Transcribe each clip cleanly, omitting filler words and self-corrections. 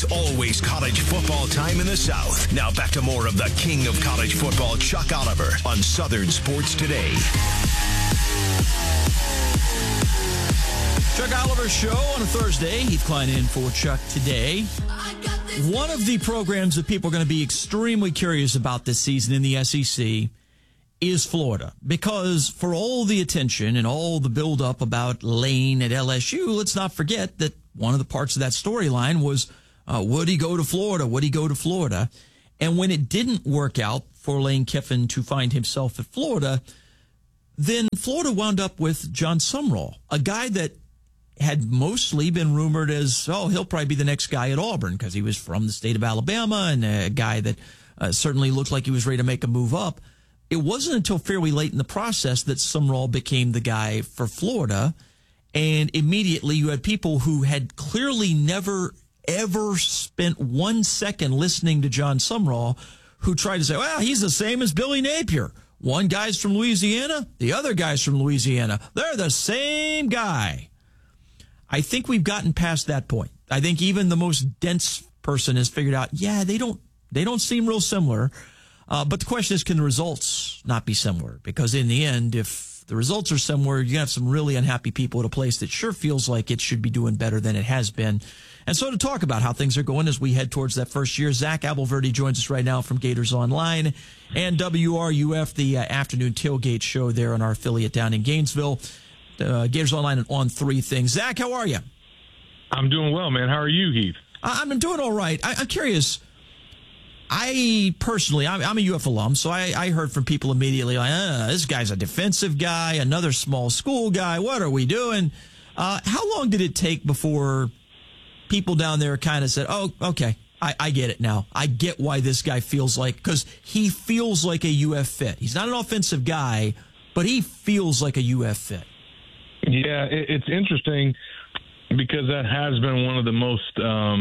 always college football time in the South. Now back to more of the king of college football, Chuck Oliver, on Southern Sports Today. Chuck Oliver Show on a Thursday. Heath Klein in for Chuck today. One of the programs that people are going to be extremely curious about this season in the SEC is Florida. Because for all the attention and all the buildup about Lane at LSU, let's not forget that one of the parts of that storyline was, would he go to Florida? Would he go to Florida? And when it didn't work out for Lane Kiffin to find himself at Florida, then Florida wound up with Jon Sumrall, a guy that had mostly been rumored as, he'll probably be the next guy at Auburn because he was from the state of Alabama and a guy that certainly looked like he was ready to make a move up. It wasn't until fairly late in the process that Sumrall became the guy for Florida. And immediately you had people who had clearly never, ever spent 1 second listening to Jon Sumrall who tried to say, well, he's the same as Billy Napier. One guy's from Louisiana, the other guy's from Louisiana. They're the same guy. I think we've gotten past that point. I think even the most dense person has figured out, they don't seem real similar. But the question is, can the results not be similar? Because in the end, if the results are similar, you have some really unhappy people at a place that sure feels like it should be doing better than it has been. And so to talk about how things are going as we head towards that first year, Zach Abolverdi joins us right now from Gators Online and WRUF, the afternoon tailgate show there on our affiliate down in Gainesville. Gators Online and On 3 Things. Zach, how are you? I'm doing well, man. How are you, Heath? I'm doing all right. I'm curious. I'm a UF alum, so I heard from people immediately like, this guy's a defensive guy, another small school guy. What are we doing? How long did it take before people down there kind of said, oh, okay, I get it now. I get why this guy feels like, because he feels like a UF fit. He's not an offensive guy, but he feels like a UF fit. Yeah, it's interesting because that has been one of the most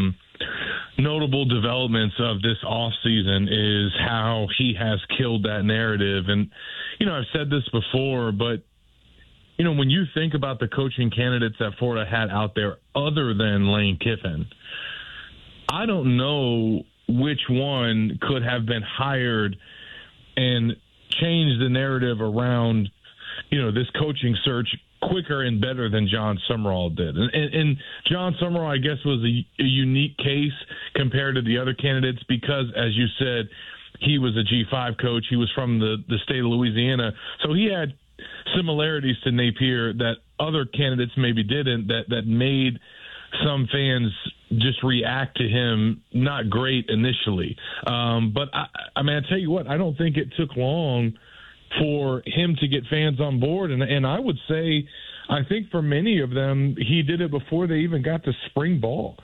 notable developments of this offseason is how he has killed that narrative. And, I've said this before, but, when you think about the coaching candidates that Florida had out there other than Lane Kiffin, I don't know which one could have been hired and changed the narrative around, this coaching search quicker and better than Jon Sumrall did. And Jon Sumrall, I guess, was a unique case compared to the other candidates because, as you said, he was a G5 coach. He was from the state of Louisiana. So he had similarities to Napier that other candidates maybe didn't, that made some fans just react to him not great initially. But, I tell you what, I don't think it took long for him to get fans on board. And I would say, I think for many of them, he did it before they even got to spring ball.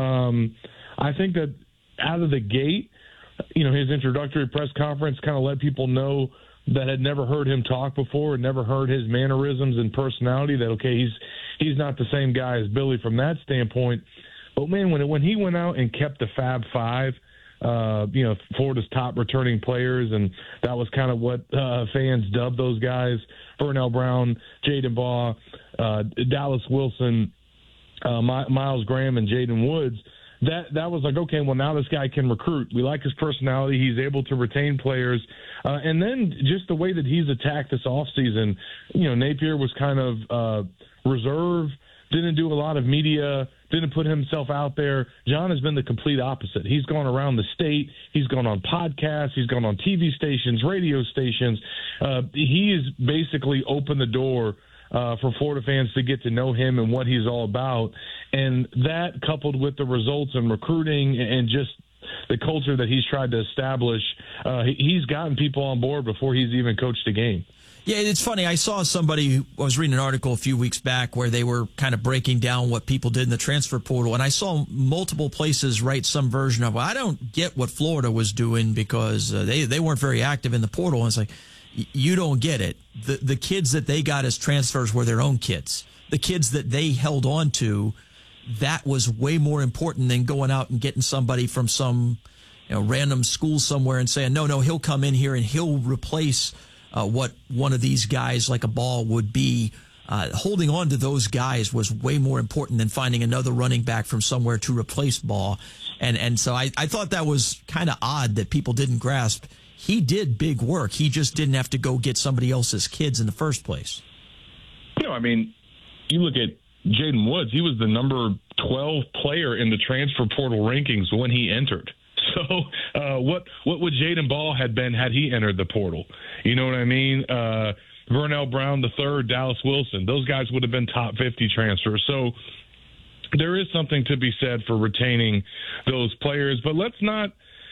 I think that out of the gate, his introductory press conference kind of let people know that had never heard him talk before and never heard his mannerisms and personality that, okay, he's not the same guy as Billy from that standpoint. But, man, when he went out and kept the Fab Five, Florida's top returning players, and that was kind of what fans dubbed those guys: Vernell Brown, Jaden Baugh, Dallas Wilson, Miles Graham, and Jaden Woods. That was like, okay, well, now this guy can recruit. We like his personality. He's able to retain players. And then just the way that he's attacked this offseason, Napier was kind of reserved, didn't do a lot of media, didn't put himself out there. Jon has been the complete opposite. He's gone around the state. He's gone on podcasts. He's gone on TV stations, radio stations. He has basically opened the door for Florida fans to get to know him and what he's all about. And that, coupled with the results in recruiting and just the culture that he's tried to establish, he's gotten people on board before he's even coached a game. Yeah, it's funny. I saw I was reading an article a few weeks back where they were kind of breaking down what people did in the transfer portal, and I saw multiple places write some version of, well, I don't get what Florida was doing because they weren't very active in the portal. And it's like, you don't get it. The kids that they got as transfers were their own kids. The kids that they held on to, that was way more important than going out and getting somebody from some random school somewhere and saying, no, he'll come in here and he'll replace what one of these guys like a Ball would be. Holding on to those guys was way more important than finding another running back from somewhere to replace Ball. And so I thought that was kind of odd that people didn't grasp. He did big work. He just didn't have to go get somebody else's kids in the first place. I mean, you look at Jaden Woods, he was the number 12 player in the transfer portal rankings when he entered. So what would Jaden Ball had been had he entered the portal? You know what I mean? Vernell Brown III, Dallas Wilson, those guys would have been top 50 transfers. So there is something to be said for retaining those players. But let's not,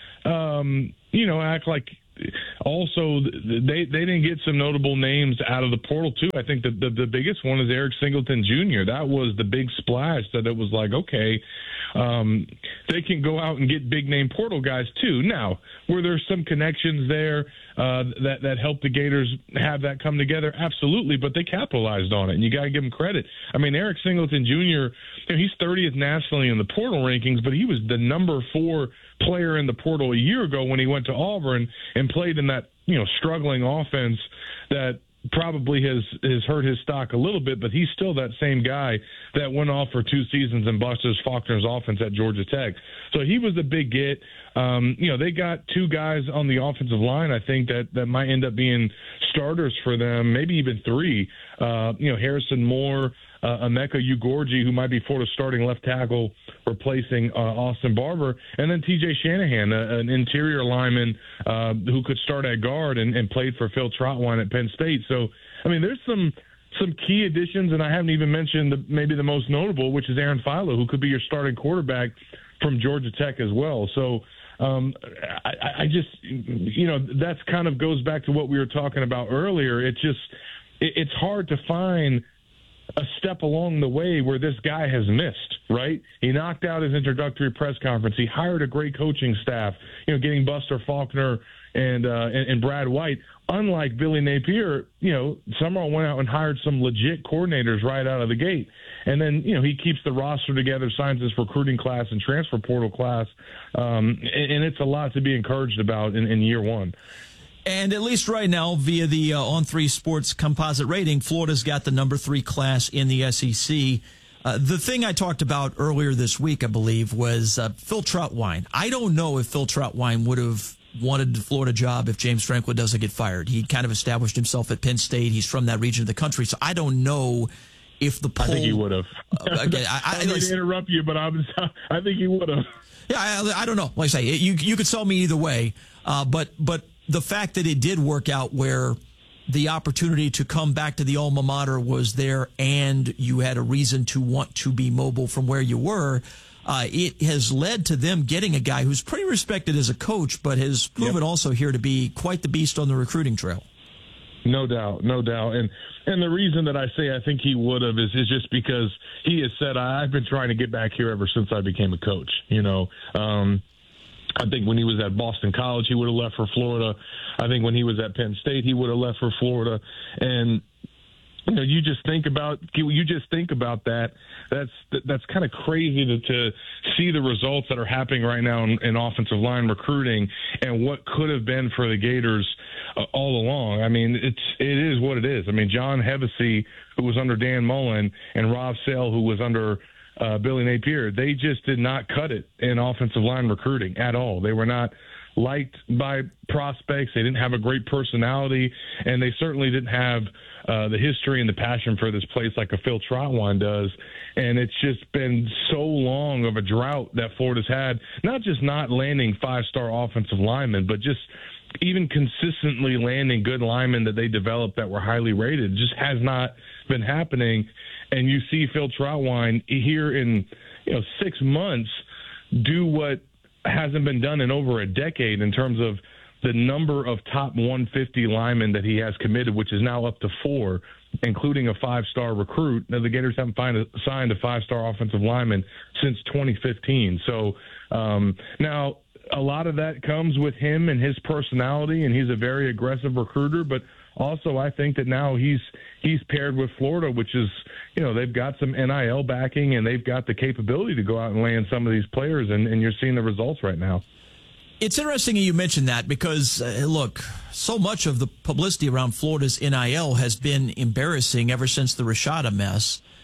act like also they didn't get some notable names out of the portal, too. I think the biggest one is Eric Singleton Jr. That was the big splash that it was like, okay, they can go out and get big-name portal guys, too. Now, were there some connections there that helped the Gators have that come together? Absolutely, but they capitalized on it, and you got to give them credit. I mean, Eric Singleton Jr., he's 30th nationally in the portal rankings, but he was the number 4 player in the portal a year ago when he went to Auburn and played in that, struggling offense that probably has hurt his stock a little bit, but he's still that same guy that went off for 2 seasons in Buster Faulkner's offense at Georgia Tech. So he was a big get. They got 2 guys on the offensive line, I think, that might end up being starters for them, maybe even 3. Harrison Moore, Emeka Ugorji, who might be Florida's starting left tackle, replacing Austin Barber, and then TJ Shanahan, an interior lineman who could start at guard and played for Phil Trotwine at Penn State. So, I mean, there's some key additions, and I haven't even mentioned maybe the most notable, which is Aaron Philo, who could be your starting quarterback from Georgia Tech as well. So I just, that's kind of goes back to what we were talking about earlier. It's hard to find a step along the way where this guy has missed, right? He knocked out his introductory press conference. He hired a great coaching staff, getting Buster Faulkner and Brad White. Unlike Billy Napier, Summerall went out and hired some legit coordinators right out of the gate. And then, he keeps the roster together, signs this recruiting class and transfer portal class. And it's a lot to be encouraged about in year one. And at least right now, via the On3 Sports composite rating, Florida's got the number 3 class in the SEC. The thing I talked about earlier this week, I believe, was Phil Trotwine. I don't know if Phil Trotwine would have wanted the Florida job if James Franklin doesn't get fired. He kind of established himself at Penn State. He's from that region of the country. So I don't know if the poll... I think he would have. Again, I don't mean to interrupt you, but I think he would have. Yeah, I don't know. Like I say, you could sell me either way. But the fact that it did work out where the opportunity to come back to the alma mater was there and you had a reason to want to be mobile from where you were, it has led to them getting a guy who's pretty respected as a coach, but has proven also here to be quite the beast on the recruiting trail. No doubt. And the reason that I say I think he would have is just because he has said, I've been trying to get back here ever since I became a coach, I think when he was at Boston College, he would have left for Florida. I think when he was at Penn State, he would have left for Florida. And you just think about that. That's kind of crazy to see the results that are happening right now in offensive line recruiting and what could have been for the Gators all along. I mean, it is what it is. I mean, John Hevesy, who was under Dan Mullen, and Rob Sale, who was under Billy Napier, they just did not cut it in offensive line recruiting at all. They were not liked by prospects. They didn't have a great personality, and they certainly didn't have the history and the passion for this place like a Phil Trotwine does. And it's just been so long of a drought that Florida's had, not just not landing 5-star offensive linemen, but just even consistently landing good linemen that they developed that were highly rated. It just has not been happening. And you see Phil Trotwine here in 6 months do what hasn't been done in over a decade in terms of the number of top 150 linemen that he has committed, which is now up to 4, including a 5-star recruit. Now, the Gators haven't signed a 5-star offensive lineman since 2015. So now a lot of that comes with him and his personality, and he's a very aggressive recruiter. But also I think that now he's paired with Florida, which is, they've got some NIL backing, and they've got the capability to go out and land some of these players, and you're seeing the results right now. It's interesting you mentioned that because, look, so much of the publicity around Florida's NIL has been embarrassing ever since the Rashada mess.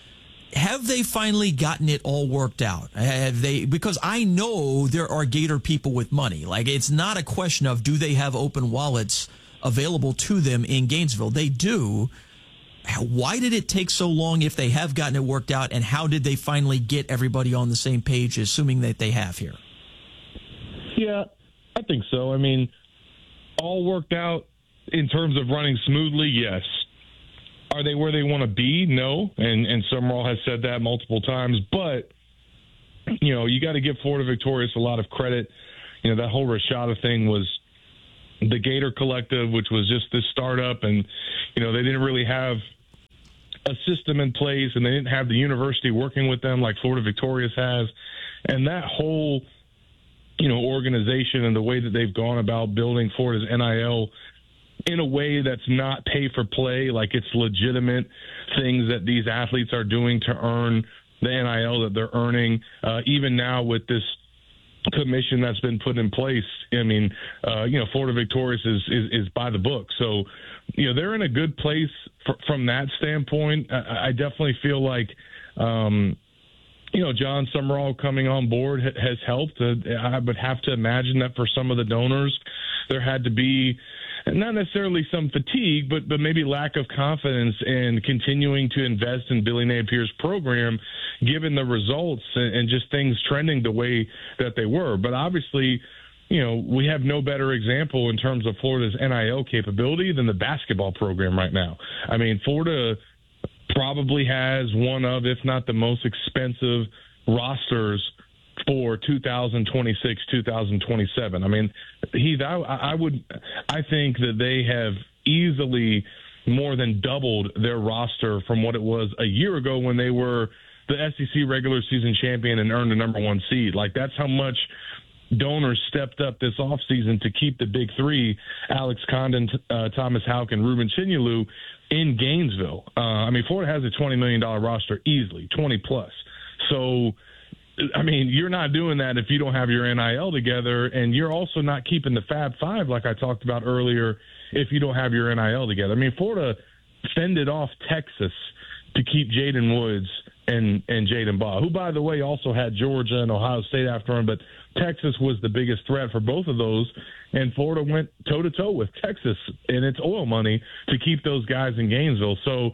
Have they finally gotten it all worked out? Have they? Because I know there are Gator people with money. Like, it's not a question of do they have open wallets available to them in Gainesville. They do. Why did it take so long if they have gotten it worked out, and how did they finally get everybody on the same page, assuming that they have here? Yeah, I think so. I mean, all worked out in terms of running smoothly, yes. Are they where they want to be? No. And Summerall has said that multiple times. But, you know, you got to give Florida Victorious a lot of credit. You know, that whole Rashada thing was the Gator Collective, which was just this startup. And, you know, they didn't really have a system in place, and they didn't have the university working with them like Florida Victorious has. And that whole, you know, organization and the way that they've gone about building Florida's NIL in a way that's not pay for play, like it's legitimate things that these athletes are doing to earn the NIL that they're earning. Even now with this commission that's been put in place, I mean, you know, Florida Victorious is by the book. So, you know, they're in a good place from that standpoint. I definitely feel like, you know, John Summerall coming on board has helped. I would have to imagine that for some of the donors, there had to be not necessarily some fatigue, but maybe lack of confidence in continuing to invest in Billy Napier's program, given the results and just things trending the way that they were. But obviously, you know, we have no better example in terms of Florida's NIL capability than the basketball program right now. I mean, Florida probably has one of, if not the most expensive rosters for 2026, 2027. I mean, Heath, I think that they have easily more than doubled their roster from what it was a year ago when they were the SEC regular season champion and earned the number one seed. Like, that's how much donors stepped up this offseason to keep the big three, Alex Condon, Thomas Houck, and Ruben Chinyelu, in Gainesville. I mean, Florida has a $20 million roster easily, 20 plus. So, I mean, you're not doing that if you don't have your NIL together, and you're also not keeping the Fab Five, like I talked about earlier, if you don't have your NIL together. I mean, Florida fended off Texas to keep Jaden Woods and Jaden Baugh, who, by the way, also had Georgia and Ohio State after him, but Texas was the biggest threat for both of those, and Florida went toe-to-toe with Texas and its oil money to keep those guys in Gainesville. So,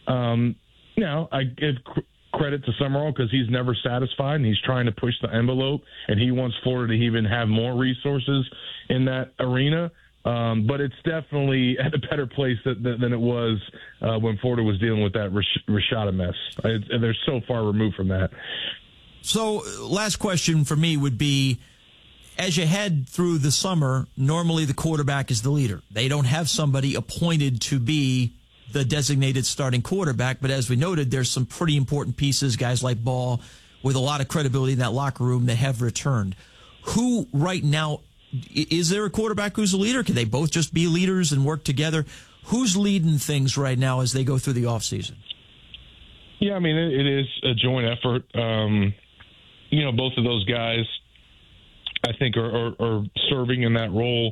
now, I give credit to Summerall because he's never satisfied, and he's trying to push the envelope, and he wants Florida to even have more resources in that arena. But it's definitely at a better place than it was when Florida was dealing with that Rashada mess. And they're so far removed from that. So last question for me would be, as you head through the summer, normally the quarterback is the leader. They don't have somebody appointed to be the designated starting quarterback, but as we noted, there's some pretty important pieces, guys like Ball, with a lot of credibility in that locker room that have returned. Who right now, is there a quarterback who's a leader? Can they both just be leaders and work together? Who's leading things right now as they go through the offseason? Yeah, I mean, it is a joint effort. You know, both of those guys, I think, are serving in that role.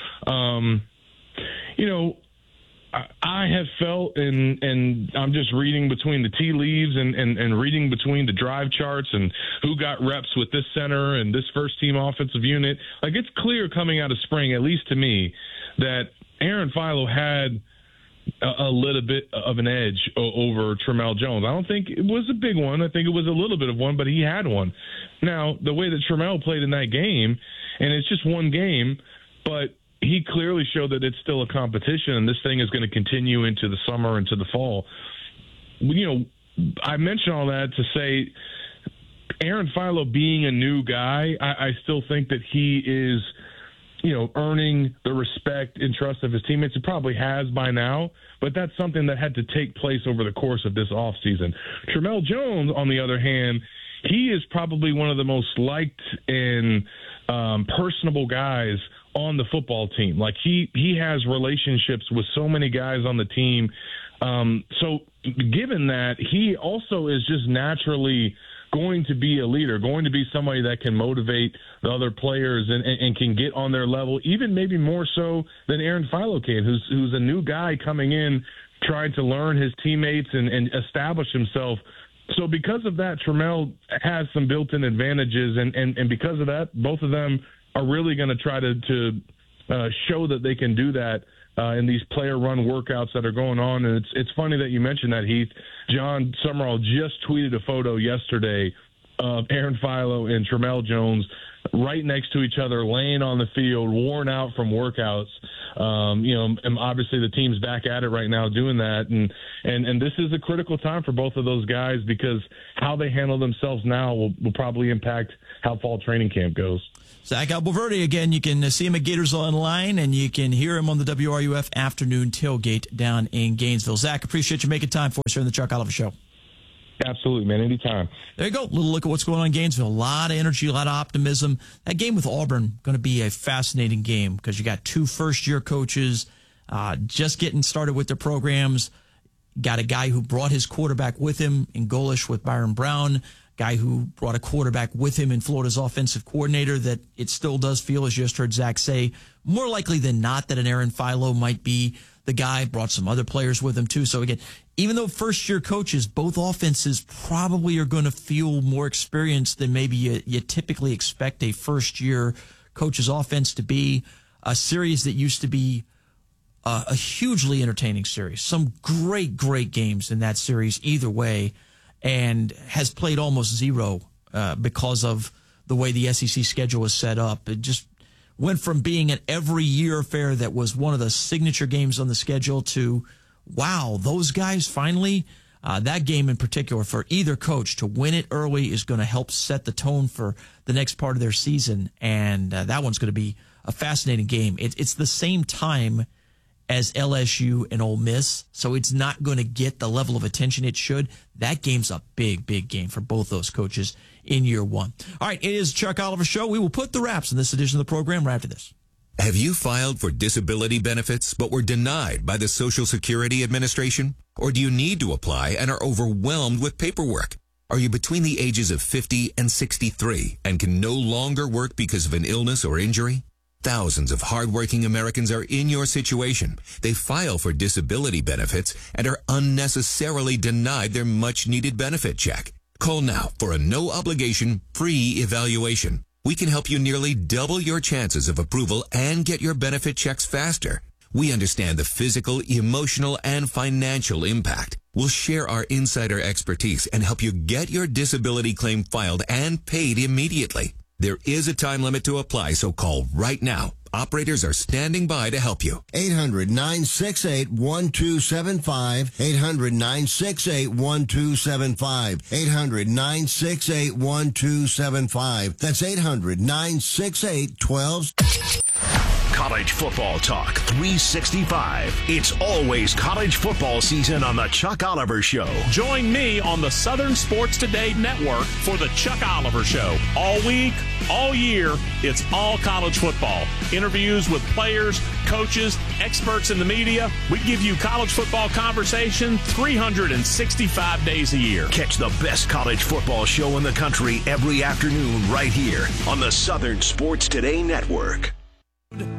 You know, I have felt, and I'm just reading between the tea leaves and reading between the drive charts and who got reps with this center and this first-team offensive unit. Like, it's clear coming out of spring, at least to me, that Aaron Philo had a little bit of an edge over Tramel Jones. I don't think it was a big one. I think it was a little bit of one, but he had one. Now, the way that Tramel played in that game, and it's just one game, but he clearly showed that it's still a competition, and this thing is going to continue into the summer, into the fall. You know, I mention all that to say Aaron Philo being a new guy, I still think that he is, you know, earning the respect and trust of his teammates. He probably has by now, but that's something that had to take place over the course of this offseason. Tramel Jones, on the other hand, he is probably one of the most liked and personable guys on the football team. Like, he has relationships with so many guys on the team. So given that, he also is just naturally going to be a leader, going to be somebody that can motivate the other players and can get on their level, even maybe more so than Aaron Philo can, who's a new guy coming in, trying to learn his teammates and establish himself So because of that, Trammell has some built-in advantages, and because of that, both of them are really going to try to show that they can do that in these player-run workouts that are going on. And it's funny that you mentioned that, Heath. John Summerall just tweeted a photo yesterday of Aaron Philo and Trammell Jones right next to each other, laying on the field, worn out from workouts. And obviously the team's back at it right now doing that. And this is a critical time for both of those guys, because how they handle themselves now will probably impact how fall training camp goes. Zach Abolverdi, again, you can see him at Gators Online, and you can hear him on the WRUF afternoon tailgate down in Gainesville. Zach, appreciate you making time for us here on the Chuck Oliver Show. Absolutely, man. Anytime. There you go. A little look at what's going on in Gainesville. A lot of energy, a lot of optimism. That game with Auburn going to be a fascinating game, because you got two first-year coaches just getting started with their programs. Got a guy who brought his quarterback with him in Golish with Byron Brown, guy who brought a quarterback with him in Florida's offensive coordinator, that it still does feel, as you just heard Zach say, more likely than not that an Aaron Philo might be the guy. Brought some other players with him too. So again, even though first-year coaches, both offenses probably are going to feel more experienced than maybe you typically expect a first-year coach's offense to be. A series that used to be a hugely entertaining series. Some great games in that series either way, and has played almost zero because of the way the SEC schedule was set up. It just went from being an every year affair that was one of the signature games on the schedule to, wow, those guys finally, that game in particular for either coach to win it early is going to help set the tone for the next part of their season. And that one's going to be a fascinating game. It's the same time as LSU and Ole Miss, so it's not going to get the level of attention it should. That game's a big game for both those coaches in year one. All right, it is Chuck Oliver Show. We will put the wraps in this edition of the program right after this. Have you filed for disability benefits but were denied by the Social Security Administration? Or do you need to apply and are overwhelmed with paperwork? Are you between the ages of 50 and 63 and can no longer work because of an illness or injury? Thousands of hardworking Americans are in your situation. They file for disability benefits and are unnecessarily denied their much-needed benefit check. Call now for a no-obligation, free evaluation. We can help you nearly double your chances of approval and get your benefit checks faster. We understand the physical, emotional, and financial impact. We'll share our insider expertise and help you get your disability claim filed and paid immediately. There is a time limit to apply, so call right now. Operators are standing by to help you. 800-968-1275. 800-968-1275. 800-968-1275. That's 800-968-1275. College football talk 365. It's always college football season on the Chuck Oliver Show. Join me on the Southern Sports Today Network for the Chuck Oliver Show. All week, all year, it's all college football. Interviews with players, coaches, experts in the media. We give you college football conversation 365 days a year. Catch the best college football show in the country every afternoon right here on the Southern Sports Today Network.